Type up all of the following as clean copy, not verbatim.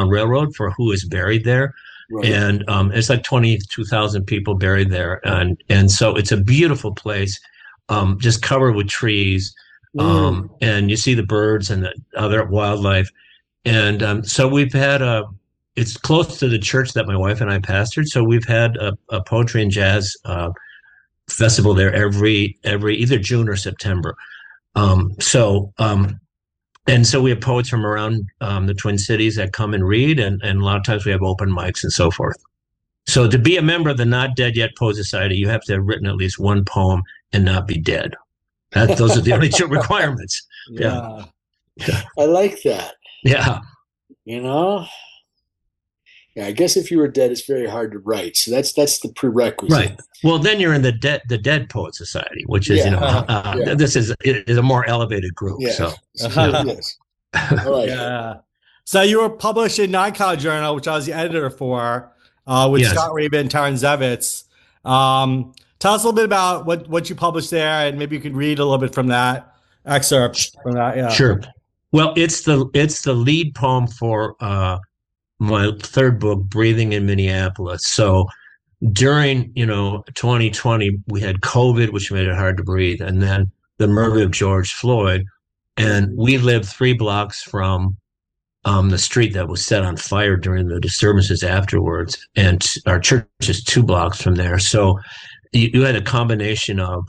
Railroad for who is buried there. Right. And it's like 22,000 people buried there. And so it's a beautiful place, just covered with trees. And you see the birds and the other wildlife. And so we've had it's close to the church that my wife and I pastored. So we've had a poetry and jazz festival there every either June or September. And so we have poets from around the Twin Cities that come and read, and a lot of times we have open mics and so forth. So to be a member of the Not Dead Yet Poet Society, you have to have written at least one poem and not be dead. Those are the only two requirements. Yeah. I like that. Yeah. You know? Yeah, I guess if you were dead, it's very hard to write. So that's the prerequisite. Right. Well, then you're in the Dead Poet Society, which is, this is a more elevated group. Yeah. So. Yes. Yeah. So you were published in Nine Color Journal, which I was the editor for, with Scott Rabin and Taryn Zevitz. Tell us a little bit about what you published there, and maybe you could read a little bit from that excerpt from that. Yeah. Sure. Well, it's the lead poem for my third book, Breathing in Minneapolis. So during 2020, we had COVID, which made it hard to breathe, and then the murder of George Floyd, and we lived 3 blocks from the street that was set on fire during the disturbances afterwards, and our church is 2 blocks from there. So you had a combination of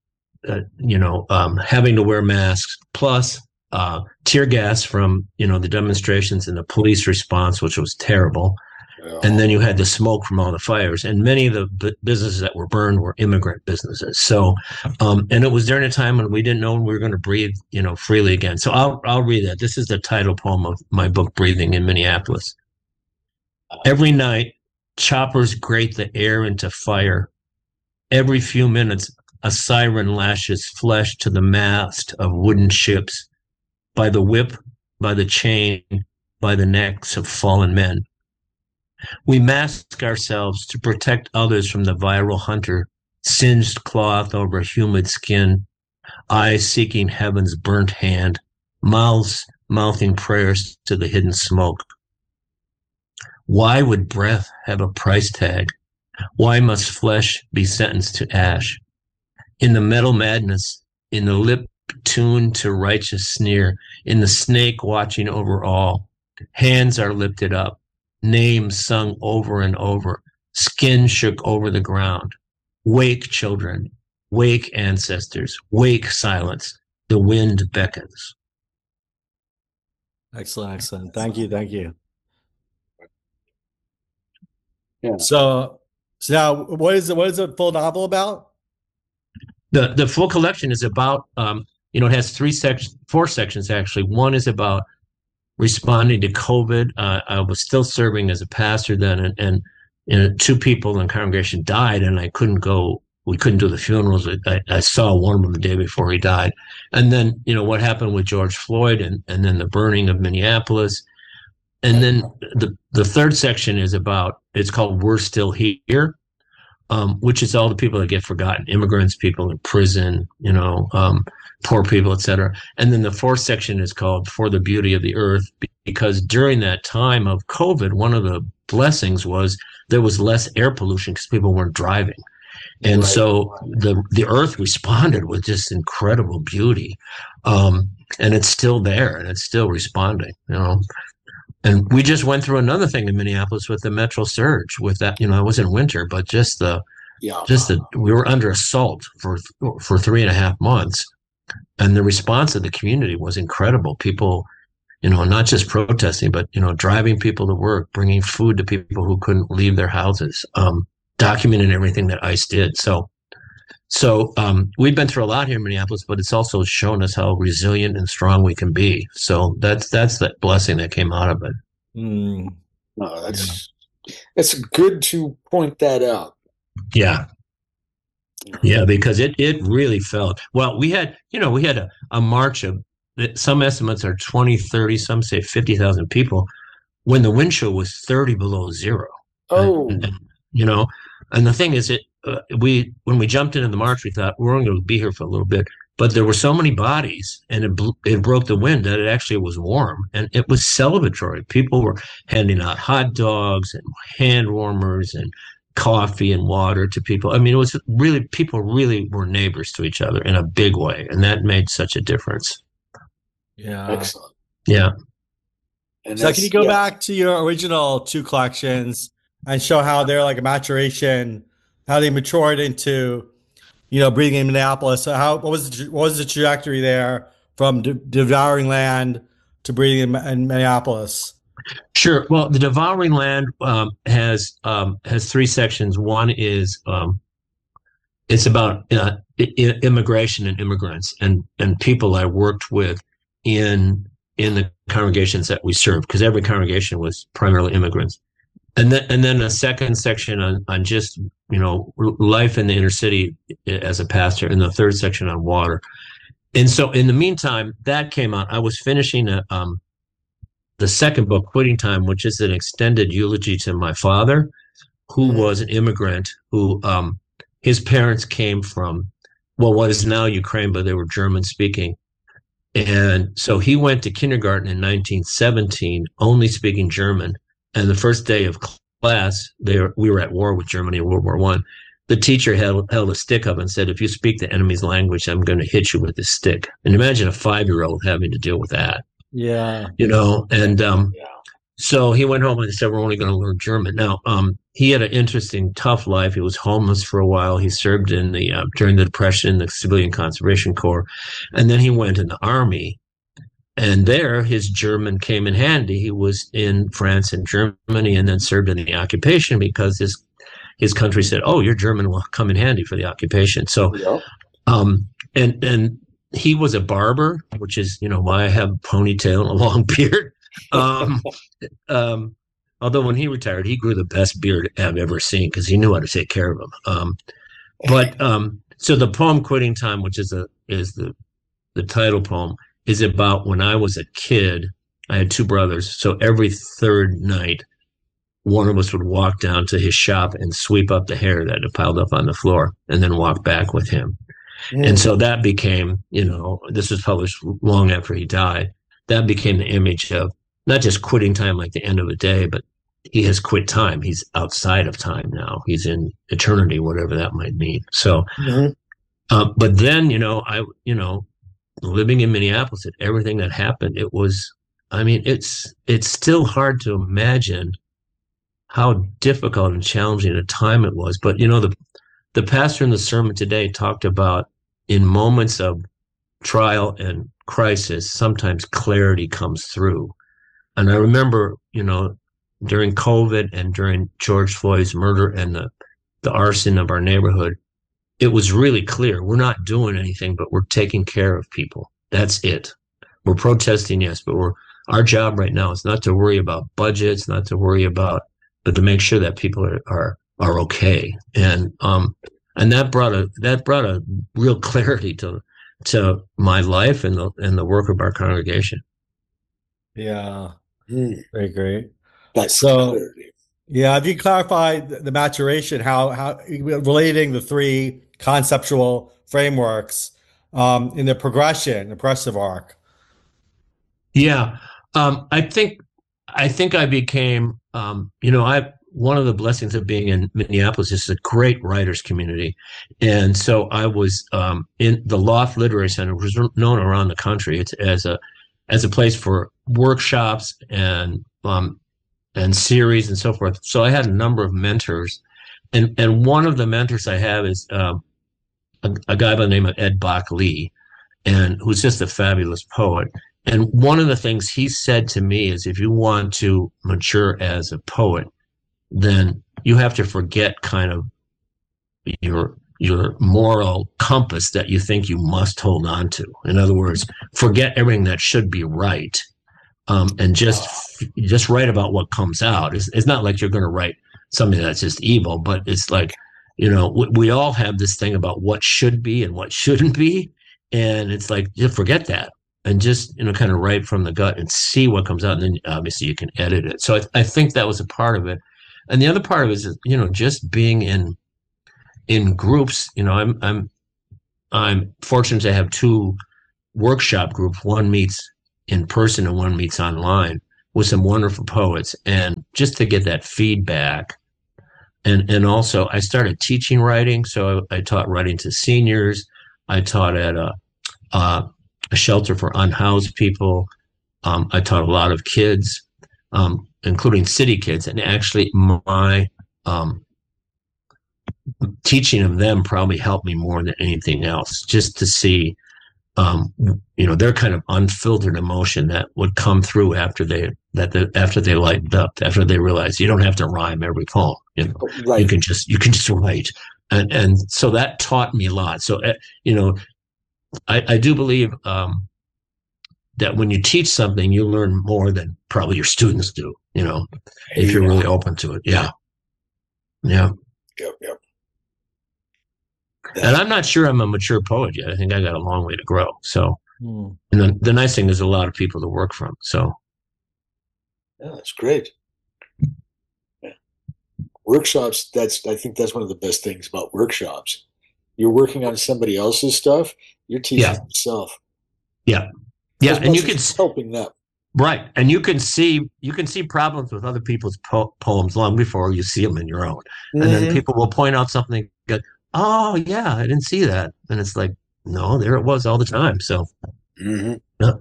having to wear masks plus tear gas from the demonstrations and the police response, which was terrible. And then you had the smoke from all the fires, and many of the businesses that were burned were immigrant businesses. So, and it was during a time when we didn't know when we were going to breathe, freely again. So I'll read that. This is the title poem of my book, Breathing in Minneapolis. Every night, choppers grate the air into fire. Every few minutes, a siren lashes flesh to the mast of wooden ships, by the whip, by the chain, by the necks of fallen men. We mask ourselves to protect others from the viral hunter, singed cloth over humid skin, eyes seeking heaven's burnt hand, mouths mouthing prayers to the hidden smoke. Why would breath have a price tag? Why must flesh be sentenced to ash? In the metal madness, in the lip tuned to righteous sneer, in the snake watching over all, hands are lifted up, names sung over and over, skin shook over the ground. Wake, children, wake, ancestors, wake, silence. The wind beckons. Excellent. Thank you. Yeah. So now, what is the full novel about? The full collection is about, it has 4 sections actually. One is about responding to COVID. I was still serving as a pastor then, and 2 people in the congregation died, and I couldn't go. We couldn't do the funerals. I saw one of them the day before he died, and then what happened with George Floyd, and then the burning of Minneapolis, and then the third section is about. It's called "We're Still Here," which is all the people that get forgotten: immigrants, people in prison, poor people, etc. And then the 4th section is called "For the Beauty of the Earth," because during that time of COVID, one of the blessings was there was less air pollution because people weren't driving. And so the earth responded with just incredible beauty. And it's still there, and it's still responding, And we just went through another thing in Minneapolis with the Metro surge, with that, it wasn't winter, but we were under assault for 3.5 months. And the response of the community was incredible. People, not just protesting, but, driving people to work, bringing food to people who couldn't leave their houses, documenting everything that ICE did. So we've been through a lot here in Minneapolis, but it's also shown us how resilient and strong we can be. So that's that blessing that came out of it. No, that's good to point that out. Yeah. Yeah, because it really felt, well, we had a march of, some estimates are 20, 30, some say 50,000 people when the wind chill was 30 below zero. Oh. And the thing is, when we jumped into the march, we thought we're only going to be here for a little bit. but there were so many bodies, and it broke the wind that it actually was warm, and it was celebratory. People were handing out hot dogs and hand warmers and coffee and water to people. I mean, it was really, people really were neighbors to each other in a big way, and that made such a difference. Yeah. Excellent. Yeah. And so can you go back to your original two collections and show how they're like a maturation, how they matured into, Breathing in Minneapolis? So what was the trajectory there from Devouring Land to Breathing in Minneapolis? Sure. Well, the Devouring Land has three sections. One is it's about immigration and immigrants and people I worked with in the congregations that we served, because every congregation was primarily immigrants. And then a second section on just, life in the inner city as a pastor, and the third section on water. And so in the meantime, that came out. I was finishing the second book, Quitting Time, which is an extended eulogy to my father, who was an immigrant, who his parents came from, what is now Ukraine, but they were German speaking. And so he went to kindergarten in 1917, only speaking German. And the first day of class, we were at war with Germany in World War I. The teacher held a stick up and said, "If you speak the enemy's language, I'm going to hit you with this stick." And imagine a 5-year-old having to deal with that. Yeah. So he went home and said, "We're only going to learn German." Now, he had an interesting, tough life. He was homeless for a while. He served in during the Depression in the Civilian Conservation Corps. And then he went in the Army. And there, his German came in handy. He was in France and Germany, and then served in the occupation because his country said, "Oh, your German will come in handy for the occupation." So, and he was a barber, which is, why I have a ponytail and a long beard. Although when he retired, he grew the best beard I've ever seen because he knew how to take care of him. So the poem "Quitting Time," which is the title poem, is about when I was a kid. I had two brothers. So every third night, one of us would walk down to his shop and sweep up the hair that had piled up on the floor and then walk back with him. And so that became, this was published long after he died. That became the image of not just quitting time like the end of a day, but he has quit time. He's outside of time now. He's in eternity, whatever that might mean. So, but then, living in Minneapolis, at everything that happened, it's still hard to imagine how difficult and challenging a time it was. But, the pastor in the sermon today talked about, in moments of trial and crisis, sometimes clarity comes through. And I remember, during COVID and during George Floyd's murder and the arson of our neighborhood, it was really clear we're not doing anything, but we're taking care of people. That's it. We're protesting, yes, but our job right now is not to worry about budgets, not to worry about, but to make sure that people are okay. And that brought a real clarity to my life and the work of our congregation. Yeah, very great. That's so clarity. Yeah, if you clarify the maturation, how relating the three conceptual frameworks in the progressive arc. Yeah, I think I became, one of the blessings of being in Minneapolis is a great writers community. And so I was in the Loft Literary Center, which is known around the country. It's as a place for workshops and series and so forth. So I had a number of mentors. And one of the mentors I have is a guy by the name of Ed Bach Lee, and who's just a fabulous poet. And one of the things he said to me is, if you want to mature as a poet, then you have to forget kind of your moral compass that you think you must hold on to. In other words, forget everything that should be right, and just write about what comes out. It's not like you're going to write something that's just evil, but it's like, we all have this thing about what should be and what shouldn't be, and it's like, just forget that and just kind of write from the gut and see what comes out, and then obviously you can edit it. So I think that was a part of it. And the other part of it is, just being in groups. I'm I'm fortunate to have two workshop groups. One meets in person and one meets online with some wonderful poets. And just to get that feedback. And also I started teaching writing. So I taught writing to seniors. I taught at a shelter for unhoused people. I taught a lot of kids, including city kids. And actually my teaching of them probably helped me more than anything else, just to see, their kind of unfiltered emotion that would come through after they lightened up, after they realized you don't have to rhyme every poem. Right. You can just write. And so that taught me a lot. So, I do believe, that when you teach something, you learn more than probably your students do, if you're really open to it. Yeah. Yeah. Yep. And I'm not sure I'm a mature poet yet. I think I got a long way to grow. So, and the nice thing is a lot of people to work from. So, yeah, that's great. Yeah. Workshops. I think that's one of the best things about workshops. You're working on somebody else's stuff. You're teaching yourself. Yeah. Yeah. And you can helping them. Right. And you can see problems with other people's poems long before you see them in your own. And then people will point out something good. Oh yeah, I didn't see that. And it's like, no, there it was all the time. So that's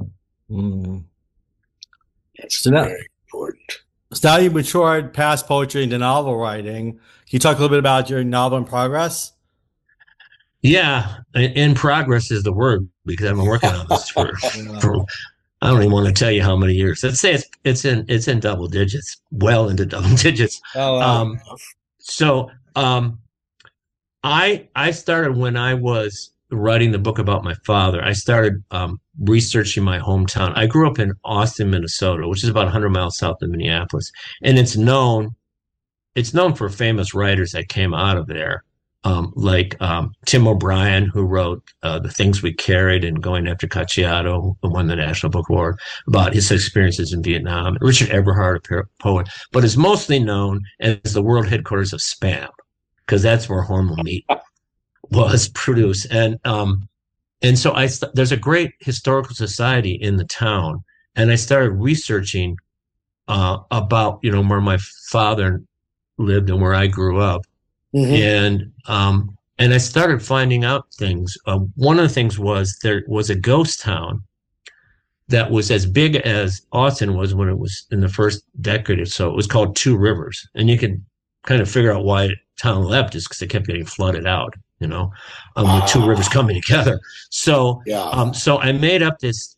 very important. So now you matured past poetry into novel writing. Can you talk a little bit about your novel in progress? Yeah, in progress is the word, because I've been working on this for I don't even want to tell you how many years. Let's say it's in double digits, well into double digits. Oh, wow. I started when I was writing the book about my father. I started researching my hometown. I grew up in Austin, Minnesota, which is about 100 miles south of Minneapolis, and it's known for famous writers that came out of there, like Tim O'Brien, who wrote The Things We Carried and Going After Cacciato, who won the National Book Award, about his experiences in Vietnam. Richard Eberhard, a poet, but is mostly known as the world headquarters of Spam, because that's where Hormel Meat was produced. And so there's a great historical society in the town, and I started researching about where my father lived and where I grew up. And I started finding out things. One of the things was there was a ghost town that was as big as Austin was when it was in the first decade or so. It was called Two Rivers, and you can kind of figure out why town left, is because it kept getting flooded out, with two rivers coming together. So, so I made up this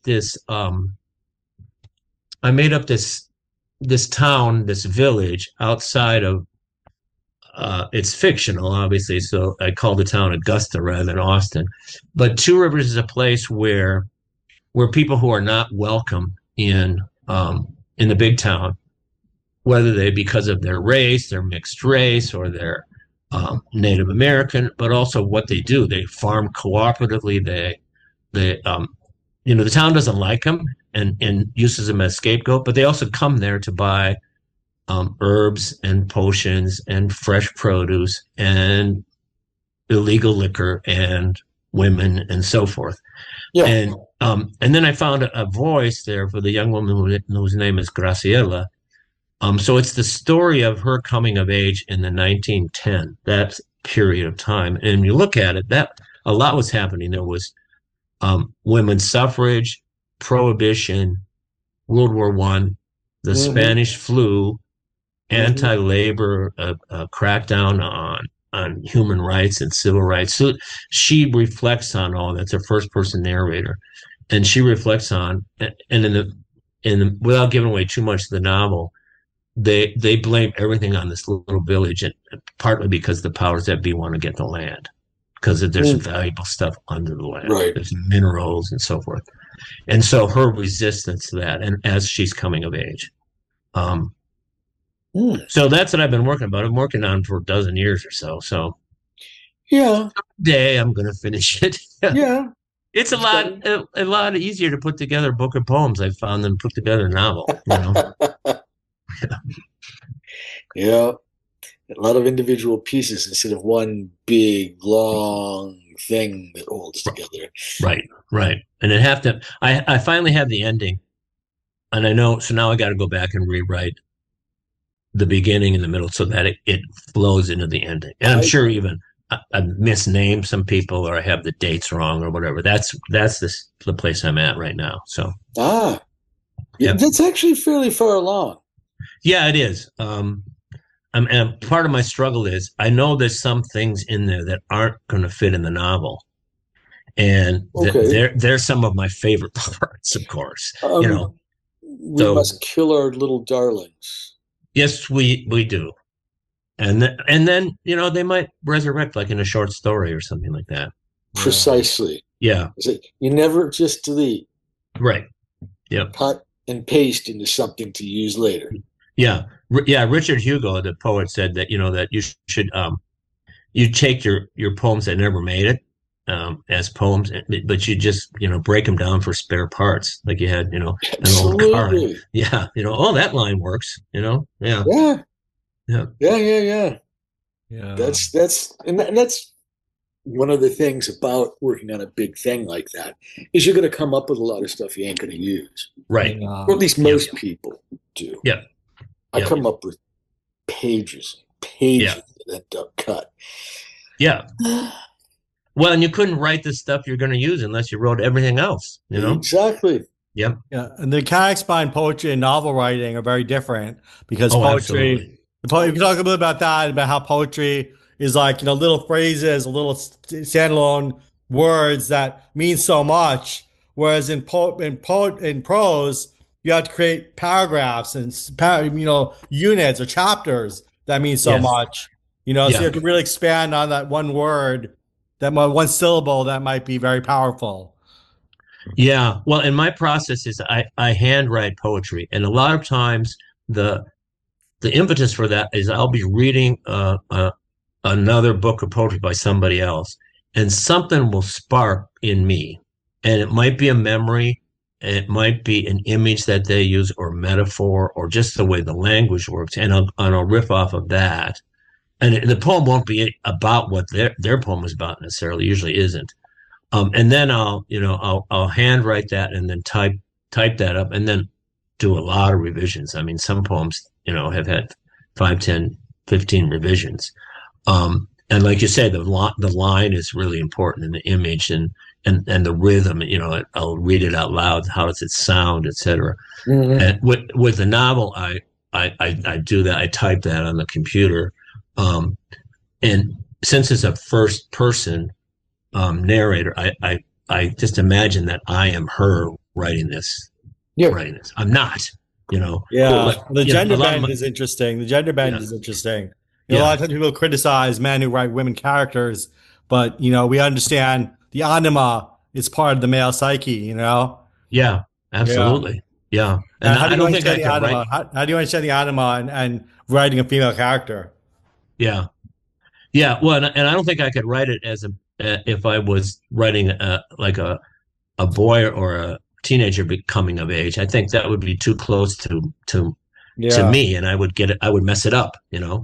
town, this village outside of, it's fictional, obviously. So I called the town Augusta rather than Austin. But Two Rivers is a place where people who are not welcome in the big town, whether they because of their race, their mixed race, or their Native American, but also what they do. They farm cooperatively. The town doesn't like them and uses them as scapegoat, but they also come there to buy herbs and potions and fresh produce and illegal liquor and women and so forth. Yeah. And then I found a voice there for the young woman whose name is Graciela. So it's the story of her coming of age in the 1910, that period of time. And you look at it, that a lot was happening. There was women's suffrage, prohibition, World War I, the Spanish flu, anti-labor, crackdown on human rights and civil rights. So she reflects on all that. It's a first-person narrator, and she reflects on, and without giving away too much of the novel, they blame everything on this little village, and partly because the powers that be want to get the land, because there's valuable stuff under the land. Right. There's minerals and so forth. And so her resistance to that, and as she's coming of age. So that's what I've been working about. I'm working on for a dozen years or so. So someday I'm going to finish it. Yeah. It's a lot easier to put together a book of poems, I found, than put together a novel. Yeah. A lot of individual pieces instead of one big, long thing that holds together. Right. And it have to. I finally have the ending, and I know. So now I got to go back and rewrite the beginning and the middle so that it flows into the ending. And I'm sure even I misnamed some people, or I have the dates wrong, or whatever. That's the place I'm at right now. So that's actually fairly far along. Yeah, it is. And part of my struggle is I know there's some things in there that aren't going to fit in the novel, and they're some of my favorite parts, of course. We must kill our little darlings. Yes, we do, and then they might resurrect like in a short story or something like that. Precisely. Yeah. You never just delete. Right. Yep. Cut and paste into something to use later. Yeah. Richard Hugo, the poet, said that that you should you take your poems that never made it as poems, but you just break them down for spare parts, like you had an old car. Yeah, that line works. Yeah. That's one of the things about working on a big thing like that is you're going to come up with a lot of stuff you ain't going to use, right? Or at least most people do. Yeah. I come up with pages that end up cut. Yeah. Well, and you couldn't write the stuff you're going to use unless you wrote everything else, Exactly. Yep. Yeah. And the mechanics behind poetry and novel writing are very different because poetry, if you talk a bit about that, about how poetry is like, little phrases, little standalone words that mean so much. Whereas in prose, you have to create paragraphs and units or chapters that mean so much. So you have to really expand on that one word, that one syllable that might be very powerful. Yeah. Well, in my process is I handwrite poetry, and a lot of times the impetus for that is I'll be reading another book of poetry by somebody else, and something will spark in me, and it might be a memory. It might be an image that they use, or metaphor, or just the way the language works, and I'll riff off of that. And the poem won't be about what their poem is about necessarily. Usually isn't. And then I'll handwrite that and then type that up, and then do a lot of revisions. I mean, some poems have had 5, 10, 15 revisions. And like you say, the line is really important, and the image and the rhythm. I'll read it out loud. How does it sound, etc. Mm-hmm. And with the novel, I do that. I type that on the computer. And since it's a first person narrator, I just imagine that I am her writing this. Yeah. Writing this. I'm not. Yeah. The gender bend is interesting. A lot of times people criticize men who write women characters, but we understand the anima is part of the male psyche. Yeah, absolutely. Yeah. And how do you understand the anima? How do you understand the anima and writing a female character? Yeah. Well, and I don't think I could write it as if I was writing like a boy or a teenager becoming of age. I think that would be too close to me, and I would mess it up.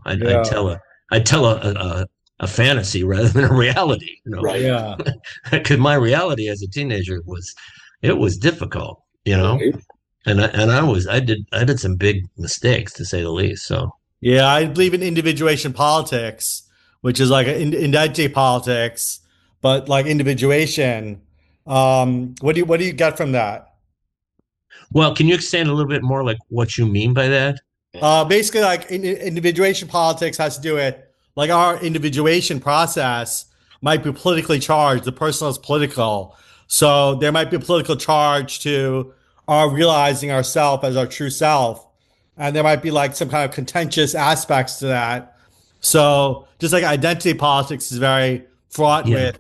I'd tell a fantasy rather than a reality. Right. Yeah. Because my reality as a teenager was difficult. Right. And I did some big mistakes, to say the least. So. Yeah, I believe in individuation politics, which is like identity politics, but like individuation. What do you get from that? Well, can you extend a little bit more, like what you mean by that? Basically, like individuation politics has to do with like our individuation process might be politically charged. The personal is political, so there might be a political charge to our realizing ourself as our true self. And there might be like some kind of contentious aspects to that. So just like identity politics is very fraught with,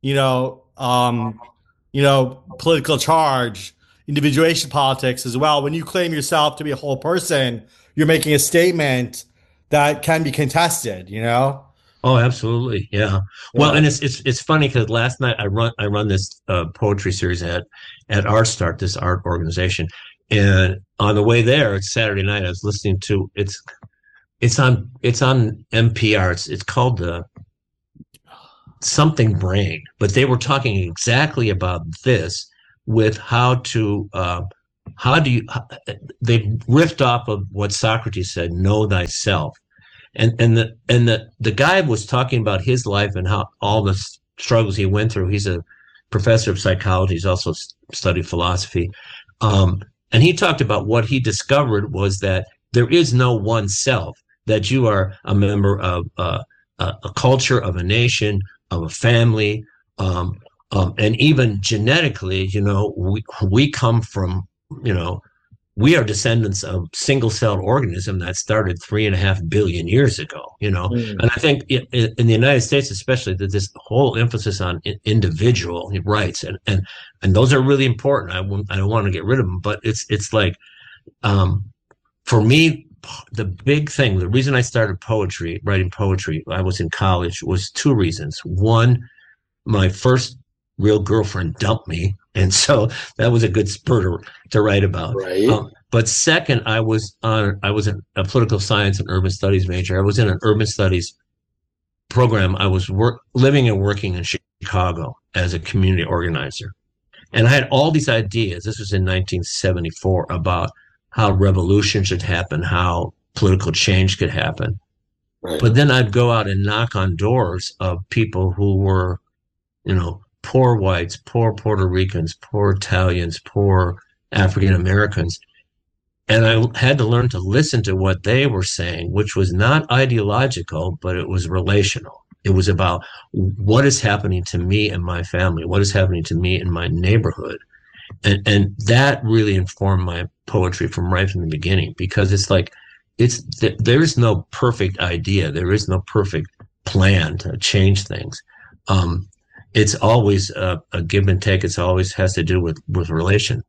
political charge, individuation politics as well. When you claim yourself to be a whole person, you're making a statement that can be contested, Oh, absolutely. Yeah. Well, and it's funny because last night I run this poetry series at Art Start, this art organization. And on the way there, it's Saturday night, I was listening to it's on NPR. It's called the something brain, but they were talking exactly about this with how do you, they riffed off of what Socrates said, know thyself. And the guy was talking about his life and how all the struggles he went through. He's a professor of psychology. He's also studied philosophy. And he talked about what he discovered was that there is no one self, that you are a member of a culture, of a nation, of a family, and even genetically, we come from, we are descendants of single-celled organism that started 3.5 billion years ago, And I think in the United States, especially, that this whole emphasis on individual rights, and those are really important. I don't want to get rid of them, but it's like, for me, the big thing, the reason I started writing poetry, I was in college, was two reasons. One, my first real girlfriend dumped me, and so that was a good spur to write about. Right. But second, I was a political science and urban studies major. I was in an urban studies program. I was living and working in Chicago as a community organizer, and I had all these ideas. This was in 1974 about how revolution should happen, how political change could happen. Right. But then I'd go out and knock on doors of people who were, poor whites, poor Puerto Ricans, poor Italians, poor African Americans. And I had to learn to listen to what they were saying, which was not ideological, but it was relational. It was about what is happening to me and my family, what is happening to me in my neighborhood. And that really informed my poetry right from the beginning, because it's like, there's no perfect idea. There is no perfect plan to change things. It's always a give and take. It's always has to do with relation.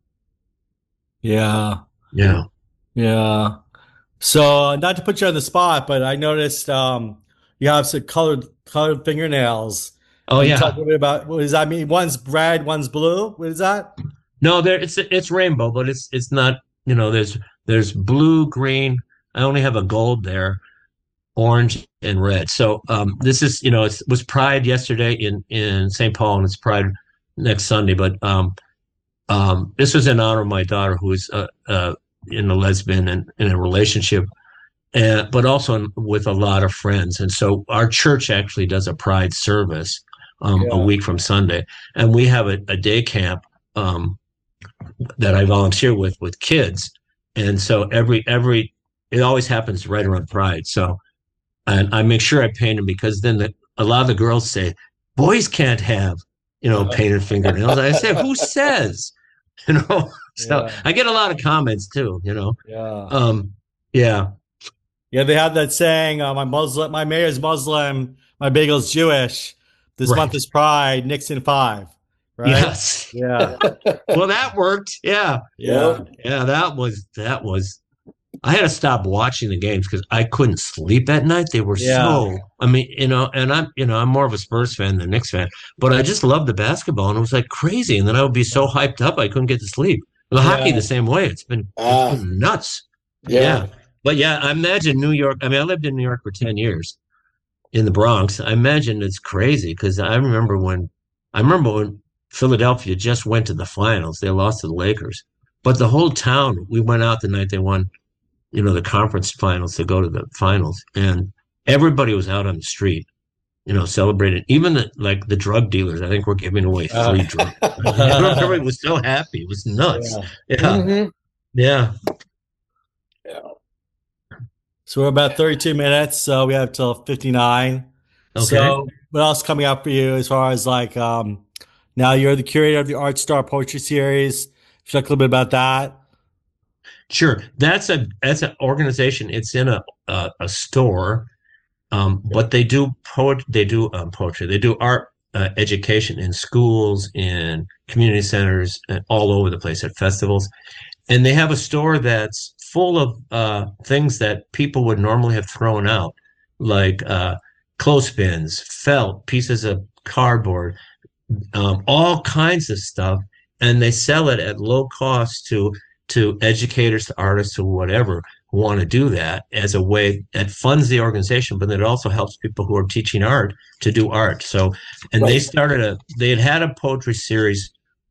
Yeah. Yeah. Yeah. So not to put you on the spot, but I noticed you have some colored fingernails. Oh, yeah. Talk a little bit about, what does that mean? One's red, one's blue. What is that? No, it's rainbow, but it's not, there's blue, green. I only have a gold there, orange and red. So this is, it was Pride yesterday in St. Paul, and it's Pride next Sunday. But this was in honor of my daughter, who is in a lesbian and in a relationship, but also with a lot of friends. And so our church actually does a Pride service a week from Sunday, and we have a day camp that I volunteer with kids. And so it always happens right around Pride. So, and I make sure I paint them, because then a lot of the girls say, boys can't have, painted fingernails. I say, who says, so I get a lot of comments too, Yeah. Yeah. Yeah. They have that saying, my mayor's Muslim, my bagel's Jewish. This month is Pride, Nixon 5. Right? Yes. Yeah. Well, that worked. Yeah. Yeah. Yeah. That was, I had to stop watching the games because I couldn't sleep at night. They were so, and I'm more of a Spurs fan than a Knicks fan, but I just loved the basketball, and it was like crazy. And then I would be so hyped up, I couldn't get to sleep. The hockey the same way. It's been nuts. Yeah. But yeah, I imagine New York. I lived in New York for 10 years in the Bronx. I imagine it's crazy, because I remember when Philadelphia just went to the finals. They lost to the Lakers, but the whole town, we went out the night they won, the conference finals, to go to the finals, and everybody was out on the street, celebrating. Even the drug dealers, I think, were giving away free drugs. Everybody was so happy. It was nuts. Yeah. Mm-hmm. Yeah. So we're about 32 minutes. So we have till 59. Okay. So what else coming up for you as far as now you're the curator of the Art Star Poetry Series. Talk a little bit about that. Sure. That's an organization. It's in a store, but they do poetry. They do art education in schools, in community centers, and all over the place, at festivals. And they have a store that's full of things that people would normally have thrown out, like clothespins, felt, pieces of cardboard, all kinds of stuff. And they sell it at low cost to educators, to artists, to whatever, want to do that as a way that funds the organization, but it also helps people who are teaching art to do art. So, and they had a poetry series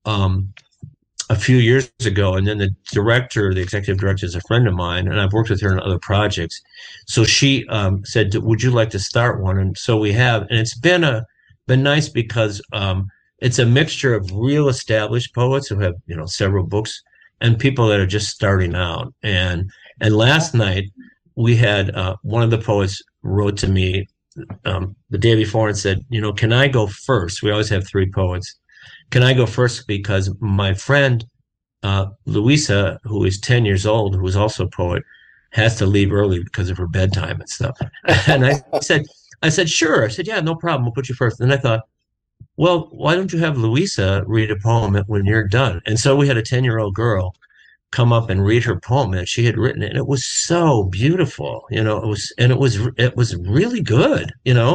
a few years ago, and then the executive director is a friend of mine, and I've worked with her on other projects. So she said, "Would you like to start one?" And so we have, and it's been nice because it's a mixture of real established poets who have several books and people that are just starting out. And last night we had one of the poets wrote to me the day before and said, "Can I go first?" We always have 3 poets. Can I go first? Because my friend, Louisa, who is 10 years old, who is also a poet, has to leave early because of her bedtime and stuff. And I said, sure. I said, yeah, no problem. We'll put you first. And I thought, well, why don't you have Louisa read a poem when you're done? And so we had a 10-year-old girl come up and read her poem, and she had written it, and it was so beautiful. It was really good.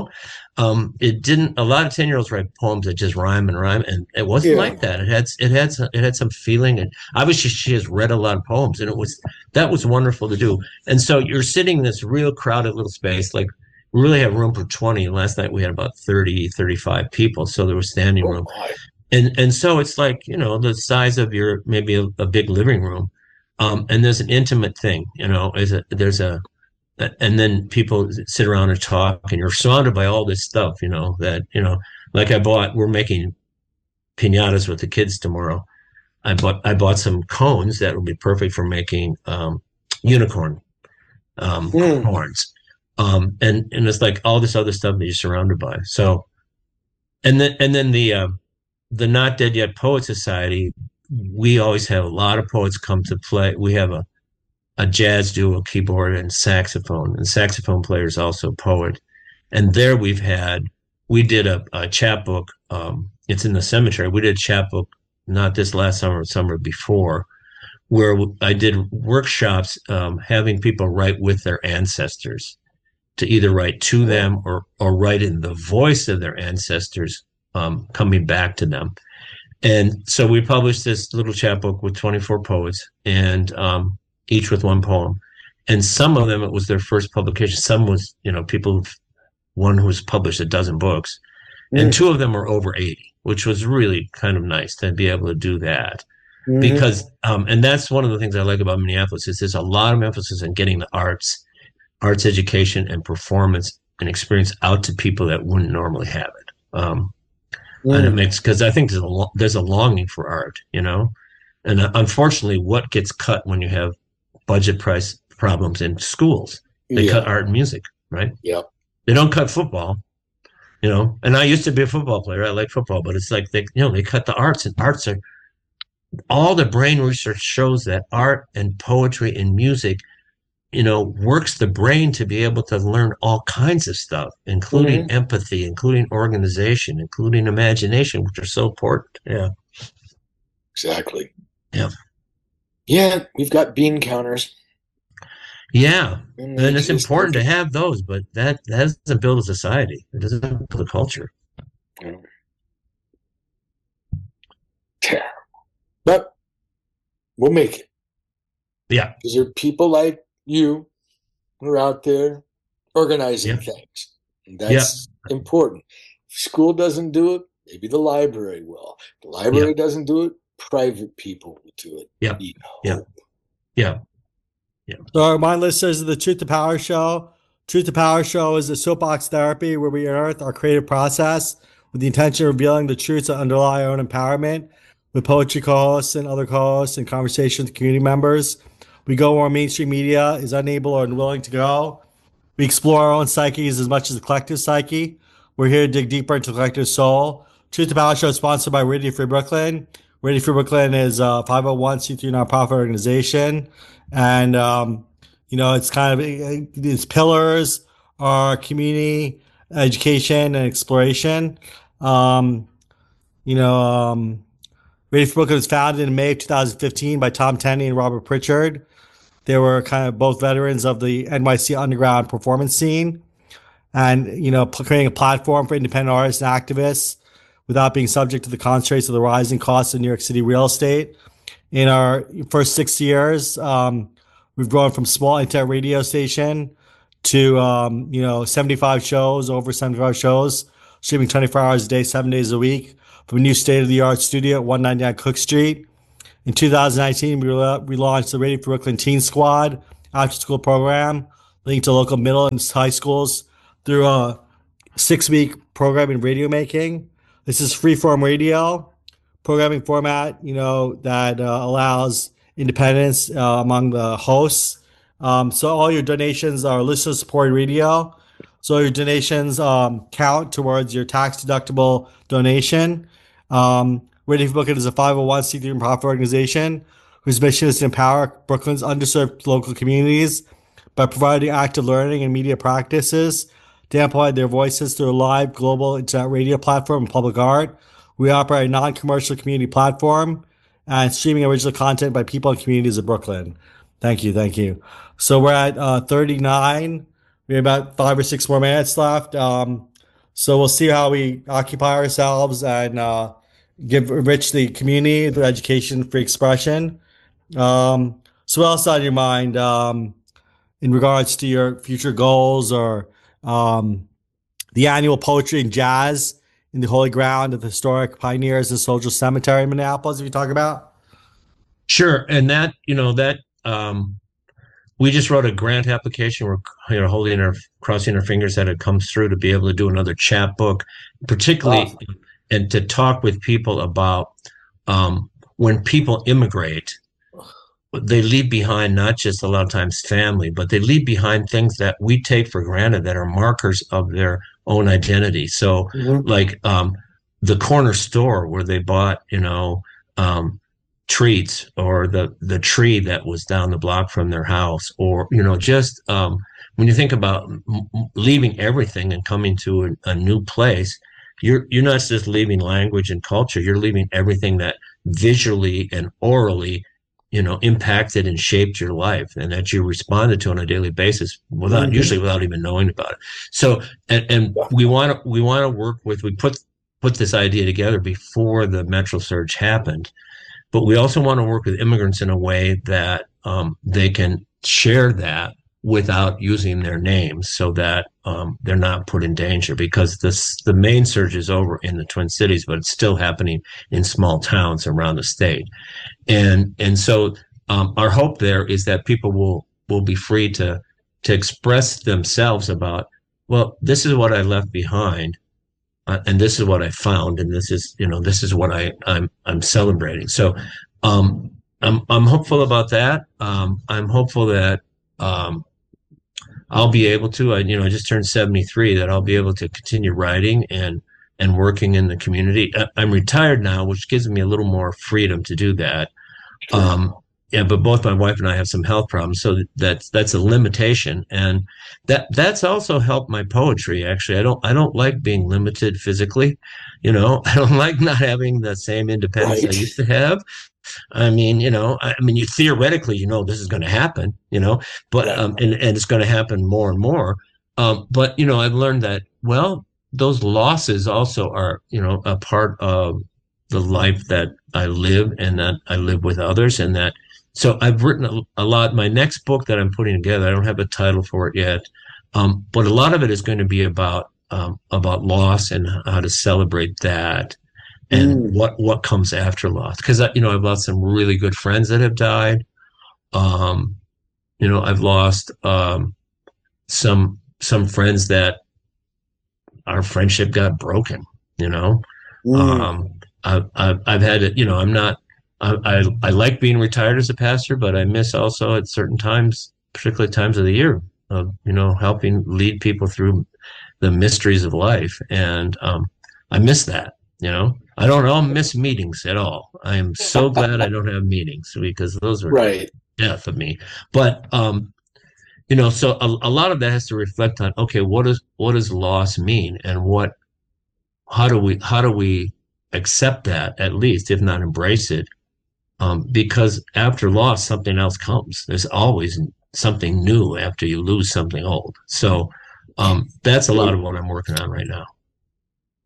It didn't. A lot of 10-year-olds write poems that just rhyme, and it wasn't like that. It had some feeling, and obviously she has read a lot of poems, and that was wonderful to do. And so you're sitting in this real crowded little space, like we really have room for 20. Last night we had about 30, 35 people, so there was standing room. And so it's like, the size of your, maybe a big living room. And there's an intimate thing, and then people sit around and talk, and you're surrounded by all this stuff, like we're making piñatas with the kids tomorrow. I bought some cones that would be perfect for making unicorn horns. And it's like all this other stuff that you're surrounded by. So, and then the Not Dead Yet Poet Society, we always have a lot of poets come to play. We have a jazz duo, keyboard and saxophone player is also a poet. And there we did a chapbook. It's in the cemetery. We did a chapbook, not this last summer, summer before, where I did workshops, having people write with their ancestors, to either write to them or write in the voice of their ancestors, coming back to them. And so we published this little chapbook with 24 poets, and each with 1 poem. And some of them, it was their first publication. Some was, one who's published a dozen books, and 2 of them were over 80, which was really kind of nice to be able to do that. Because, and that's one of the things I like about Minneapolis, is there's a lot of emphasis on getting the arts education and performance and experience out to people that wouldn't normally have it. And it makes, because I think there's a longing for art, and unfortunately what gets cut when you have budget price problems in schools, they cut art and music, right? Yep. They don't cut football, and I used to be a football player. I like football, but it's like they cut the arts, and arts are, all the brain research shows that art and poetry and music works the brain to be able to learn all kinds of stuff, including empathy, including organization, including imagination, which are so important. Yeah. Exactly. Yeah. Yeah. We've got bean counters. Yeah. And it's important to have those, but that doesn't build a society. It doesn't build a culture. Yeah. But we'll make it. Yeah. Because there are people like you who are out there organizing things. And that's important. If school doesn't do it, maybe the library will. If the library doesn't do it, private people will do it. Yeah. So my listeners of the Truth to Power Show. Truth to Power Show is a soapbox therapy where we unearth our creative process with the intention of revealing the truths that underlie our own empowerment, with poetry co-hosts and other co-hosts and conversations with community members. We go where mainstream media is unable or unwilling to go. We explore our own psyches as much as the collective psyche. We're here to dig deeper into the collective soul. Truth to Power Show is sponsored by Radio Free Brooklyn. Radio Free Brooklyn is a 501c3 nonprofit organization. And, it's kind of, its pillars are community, education, and exploration. Radio Free Brooklyn was founded in May of 2015 by Tom Tenney and Robert Pritchard. They were kind of both veterans of the NYC underground performance scene, and, creating a platform for independent artists and activists without being subject to the constraints of the rising costs of New York City real estate. In our first 6 years, We've grown from small internet radio station to 75 shows, over 75 shows, streaming 24 hours a day, 7 days a week, from a new state-of-the-art studio at 199 Cook Street. In 2019, we launched the Radio for Brooklyn Teen Squad after-school program, linked to local middle and high schools through a 6-week program in radio making. This is freeform radio programming format, that allows independence among the hosts. So all your donations are listener-supported radio. So your donations count towards your tax-deductible donation. Radio for Brooklyn is a 501c3 nonprofit organization whose mission is to empower Brooklyn's underserved local communities by providing active learning and media practices to amplify their voices through a live global internet radio platform and public art. We operate a non-commercial community platform and streaming original content by people and communities of Brooklyn. Thank you. So we're at 39. We have about 5 or 6 more minutes left. So we'll see how we occupy ourselves and enrich the community through education, free expression. So what else on your mind in regards to your future goals, or the annual poetry and jazz in the Holy Ground at the historic Pioneers and Soldiers Cemetery in Minneapolis, if you talk about? Sure. And that we just wrote a grant application. We're crossing our fingers that it comes through to be able to do another chapbook, particularly, awesome. And to talk with people about when people immigrate, they leave behind not just a lot of times family, but they leave behind things that we take for granted that are markers of their own identity. So like the corner store where they bought, treats, or the tree that was down the block from their house, or, just when you think about leaving everything and coming to a new place, you're not just leaving language and culture, you're leaving everything that visually and orally impacted and shaped your life, and that you responded to on a daily basis usually without even knowing about it. So, and we want to work with, we put this idea together before the Metro surge happened, but we also want to work with immigrants in a way that they can share that without using their names, so that they're not put in danger, because the main surge is over in the Twin Cities, but it's still happening in small towns around the state. And so our hope there is that people will be free to express themselves about, well, this is what I left behind, and this is what I found, and this is what I'm celebrating. So I'm hopeful about that. I'm hopeful that I'll be able to, I just turned 73, that I'll be able to continue writing and working in the community. I'm retired now, which gives me a little more freedom to do that. But both my wife and I have some health problems, so that's a limitation, and that's also helped my poetry. Actually, I don't like being limited physically. I don't like not having the same independence I used to have. You theoretically, this is going to happen, but and it's going to happen more and more. But I've learned that, well, those losses also are, a part of the life that I live, and that I live with others, and that. So I've written a lot. My next book that I'm putting together, I don't have a title for it yet, but a lot of it is going to be about loss and how to celebrate that, and what comes after loss. Because I've lost some really good friends that have died. I've lost some friends that our friendship got broken. I've had it. I'm not. I like being retired as a pastor, but I miss also at certain times, particularly times of the year, of helping lead people through the mysteries of life, and I miss that. I don't miss meetings at all. I am so glad I don't have meetings, because those are death of me. But so a lot of that has to reflect on, okay, what does loss mean, and how do we accept that, at least, if not embrace it? Because after loss, something else comes. There's always something new after you lose something old. So that's a lot of what I'm working on right now.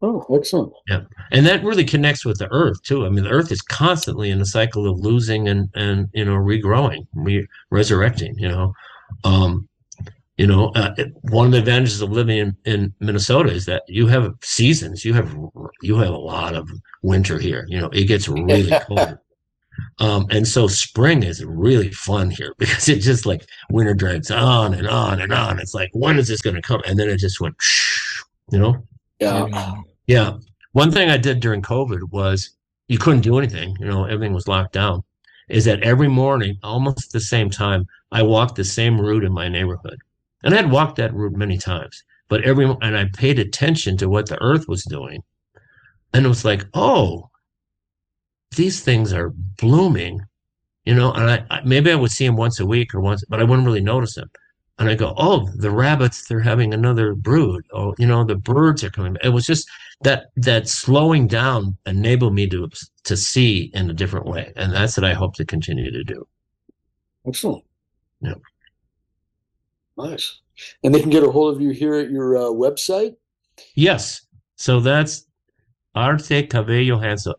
Oh, excellent. Yeah. And that really connects with the earth too. I mean, the earth is constantly in the cycle of losing and regrowing, resurrecting, Um, one of the advantages of living in Minnesota is that you have seasons. You have a lot of winter here. It gets really cold. And so spring is really fun here because it just like winter drags on and on and on. It's like, when is this going to come? And then it just went, you know? Yeah. Yeah. One thing I did during COVID was you couldn't do anything, everything was locked down. Is that every morning, almost at the same time, I walked the same route in my neighborhood. And I'd walked that route many times, and I paid attention to what the earth was doing. And it was like, oh, these things are blooming, and maybe I would see them once a week or once, but I wouldn't really notice them. And I go, oh, the rabbits, they're having another brood. Oh, the birds are coming. It was just that slowing down enabled me to see in a different way. And that's what I hope to continue to do. Excellent. Yeah. Nice. And they can get a hold of you here at your website? Yes. So that's Arte Cabello Hansel,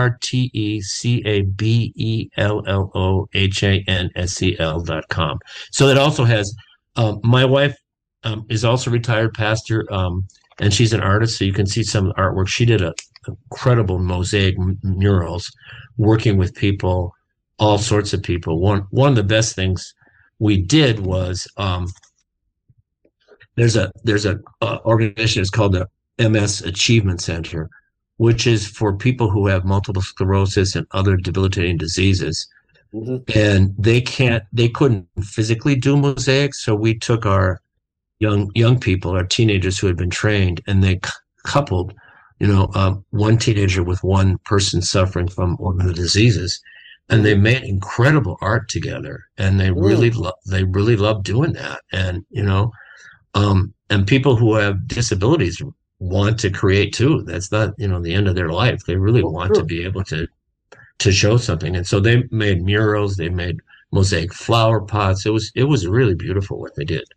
ARTECABELLOHANSEL.com. So that also has, my wife is also a retired pastor, and she's an artist, so you can see some artwork. She did incredible mosaic murals, working with people, all sorts of people. One of the best things we did was there's a organization. It's called the MS Achievement Center, which is for people who have multiple sclerosis and other debilitating diseases. Mm-hmm. And they couldn't physically do mosaics. So we took our young people, our teenagers who had been trained, and they coupled, one teenager with one person suffering from one of the diseases. And they made incredible art together, and they really love doing that. And, and people who have disabilities want to create too. That's not, the end of their life. They really want to be able to show something. And so they made murals, they made mosaic flower pots. It was really beautiful what they did.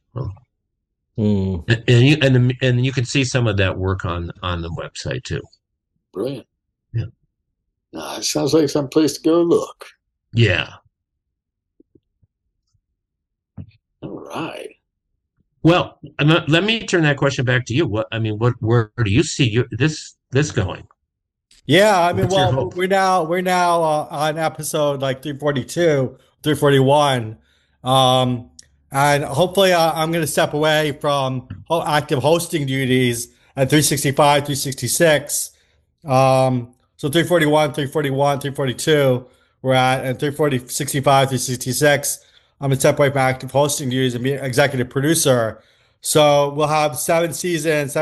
And you can see some of that work on the website too. Brilliant. Yeah. It sounds like some place to go look. Yeah. All right. Well, let me turn that question back to you. Where do you see this going? Yeah, we're now on episode like 342, 341. And hopefully I'm going to step away from active hosting duties at 365, 366. So 341, 341, 342 we're at, and 340, 65, 366. I'm going to step away from active hosting duties and be executive producer. So we'll have 8 seasons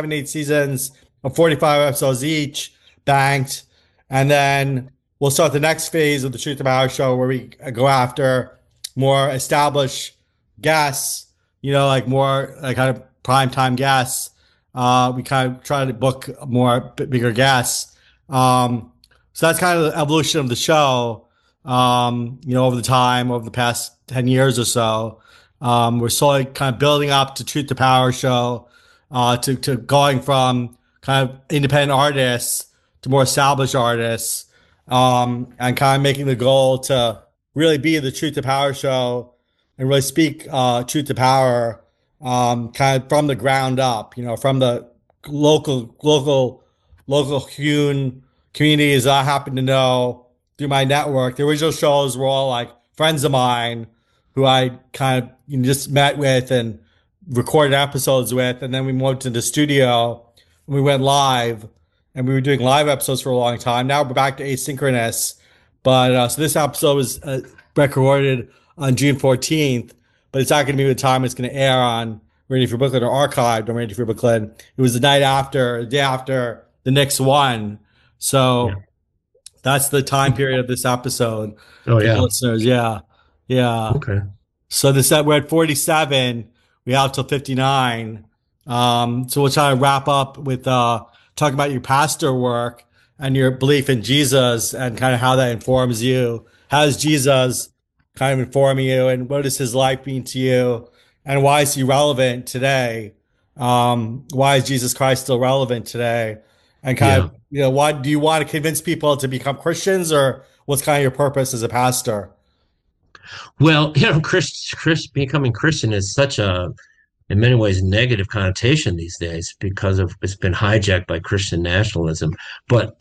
of 45 episodes each banked. And then we'll start the next phase of the Truth to Power show, where we go after more established guests, like more like kind of primetime guests. We kind of try to book more bigger guests. So that's kind of the evolution of the show. Over the past 10 years or so, we're slowly kind of building up to Truth to Power show, to going from kind of independent artists to more established artists, and kind of making the goal to really be the Truth to Power show and really speak truth to power, kind of from the ground up, from the local hewn communities I happen to know through my network. The original shows were all like friends of mine who I kind of just met with and recorded episodes with. And then we moved to the studio and we went live, and we were doing live episodes for a long time. Now we're back to asynchronous. But so this episode was recorded on June 14th, but it's not going to be the time it's going to air on Radio Free Brooklyn, or archived on Radio Free Brooklyn. It was the day after the next one. So that's the time period of this episode. Oh, yeah. Listeners. Yeah. Yeah. Okay. So we're at 47. We have till 59. So we'll try to wrap up with talk about your pastor work and your belief in Jesus and kind of how that informs you. How does Jesus kind of inform you, and what does his life mean to you, and why is he relevant today? Why is Jesus Christ still relevant today? And kind of, what do you want to convince people to become Christians, or what's kind of your purpose as a pastor? Well, becoming Christian is such a, in many ways, negative connotation these days because of it's been hijacked by Christian nationalism. But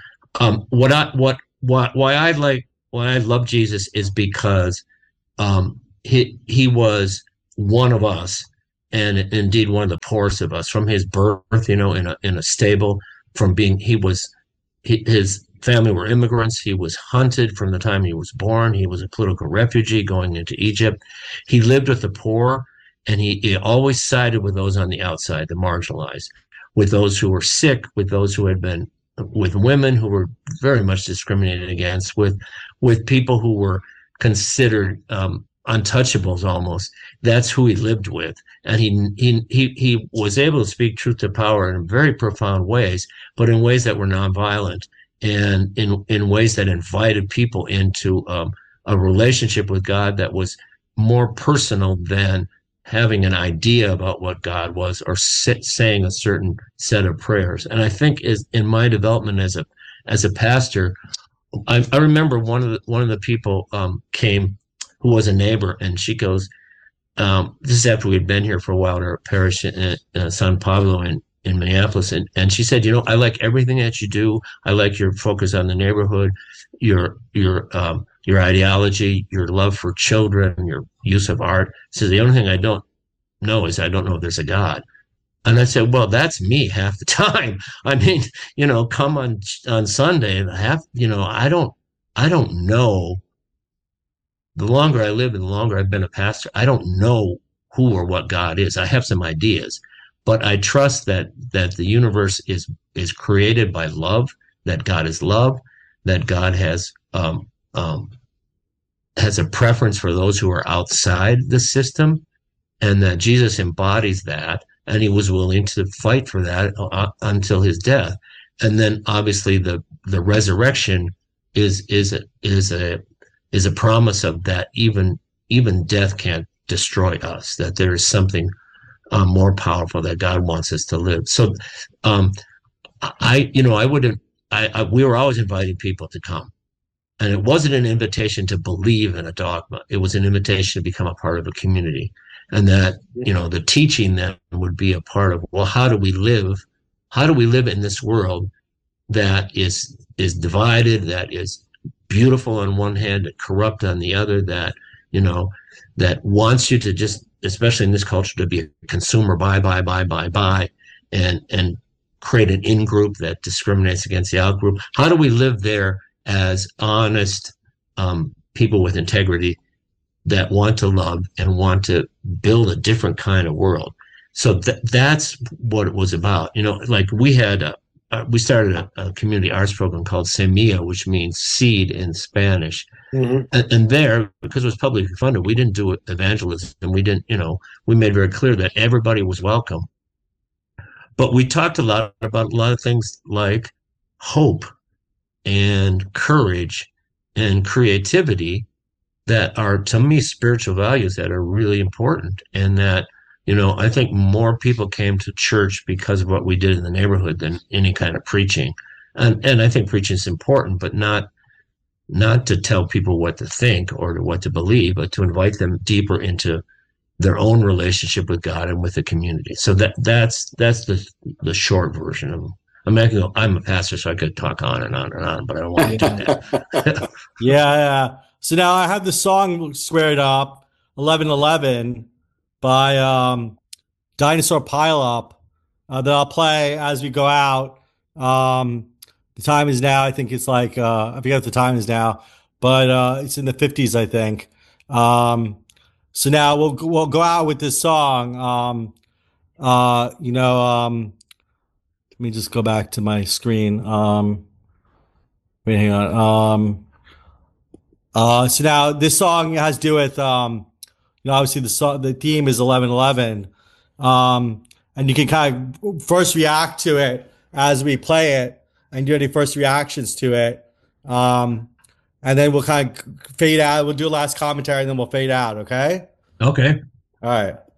why I love Jesus is because he was one of us, and indeed one of the poorest of us, from his birth, in a stable, from being his family were immigrants. He was hunted from the time he was born. He was a political refugee going into Egypt. He lived with the poor, and he always sided with those on the outside, the marginalized, with those who were sick, with those who had been, with women who were very much discriminated against, with people who were considered untouchables almost. That's who he lived with, and he was able to speak truth to power in very profound ways, but in ways that were nonviolent, and in ways that invited people into a relationship with God that was more personal than having an idea about what God was, or saying a certain set of prayers. And I think in my development as a pastor, I remember one of the people came, who was a neighbor, and she goes, this is after we had been here for a while at our parish in San Pablo in Minneapolis, and she said, I like everything that you do. I like your focus on the neighborhood, your ideology, your love for children, your use of art. She says, the only thing I don't know is I don't know if there's a God. And I said, well, that's me half the time. I mean, come on Sunday, I don't know. The longer I live and the longer I've been a pastor, I don't know who or what God is. I have some ideas, but I trust that the universe is created by love, that God is love, that God has a preference for those who are outside the system, and that Jesus embodies that, and he was willing to fight for that until his death. And then obviously the resurrection is a promise of that even death can't destroy us, that there is something more powerful, that God wants us to live. So we were always inviting people to come. And it wasn't an invitation to believe in a dogma. It was an invitation to become a part of a community. And that, the teaching then would be a part of, well, how do we live in this world that is divided, that is beautiful on one hand and corrupt on the other, that wants you to just, especially in this culture, to be a consumer, buy, and create an in-group that discriminates against the out-group. How do we live there as honest people with integrity that want to love and want to build a different kind of world? So that's what it was about. Like we had we started a community arts program called Semilla, which means seed in Spanish. Mm-hmm. And there, because it was publicly funded, we didn't do evangelism. We didn't, we made very clear that everybody was welcome. But we talked a lot about a lot of things like hope and courage and creativity that are, to me, spiritual values that are really important. And that, I think more people came to church because of what we did in the neighborhood than any kind of preaching. And I think preaching is important, but not to tell people what to think or what to believe, but to invite them deeper into their own relationship with God and with the community. So that's the short version of them. I mean, I'm a pastor, so I could talk on and on and on, but I don't want to do that. Yeah. So now I have the song squared up, 1111 by Dinosaur Pileup, that I'll play as we go out. The time is now, I think it's like, I forget what the time is now, but it's in the 50s, I think. So now we'll go out with this song. Let me just go back to my screen. Wait, hang on. So now this song has to do with, obviously the theme is 1111. And you can kind of first react to it as we play it and do any first reactions to it. And then we'll kind of fade out. We'll do a last commentary and then we'll fade out. Okay. Okay. All right.